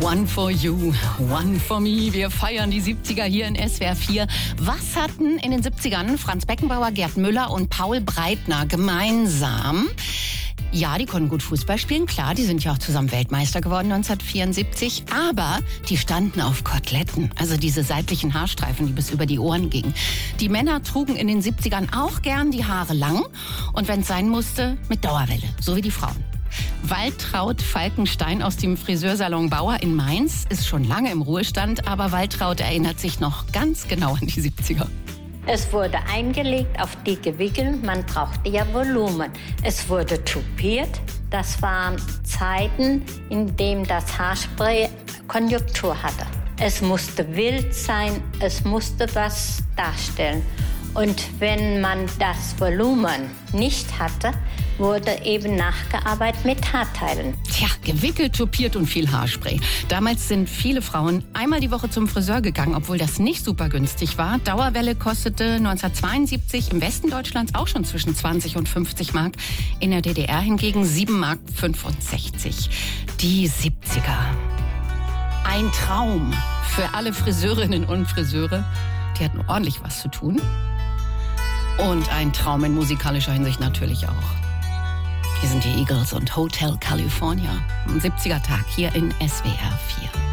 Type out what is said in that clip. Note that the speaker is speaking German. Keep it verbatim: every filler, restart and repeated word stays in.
One for you, one for me. Wir feiern die siebziger hier in S W R vier. Was hatten in den siebzigern Franz Beckenbauer, Gerd Müller und Paul Breitner gemeinsam? Ja, die konnten gut Fußball spielen, klar, die sind ja auch zusammen Weltmeister geworden neunzehnhundertvierundsiebzig. Aber die standen auf Koteletten, also diese seitlichen Haarstreifen, die bis über die Ohren gingen. Die Männer trugen in den siebzigern auch gern die Haare lang und wenn es sein musste, mit Dauerwelle, so wie die Frauen. Waltraud Falkenstein aus dem Friseursalon Bauer in Mainz ist schon lange im Ruhestand, aber Waltraud erinnert sich noch ganz genau an die siebziger. Es wurde eingelegt auf dicke Wickel, man brauchte ja Volumen. Es wurde tupiert, das waren Zeiten, in denen das Haarspray Konjunktur hatte. Es musste wild sein, es musste was darstellen. Und wenn man das Volumen nicht hatte, wurde eben nachgearbeitet mit Haarteilen. Tja, gewickelt, tupiert und viel Haarspray. Damals sind viele Frauen einmal die Woche zum Friseur gegangen, obwohl das nicht super günstig war. Dauerwelle kostete neunzehnhundertzweiundsiebzig im Westen Deutschlands auch schon zwischen zwanzig und fünfzig Mark. In der D D R hingegen sieben Mark fünfundsechzig. Die siebziger. Ein Traum für alle Friseurinnen und Friseure. Die hatten ordentlich was zu tun. Und ein Traum in musikalischer Hinsicht natürlich auch. Hier sind die Eagles und Hotel California. Am siebziger Tag hier in S W R vier.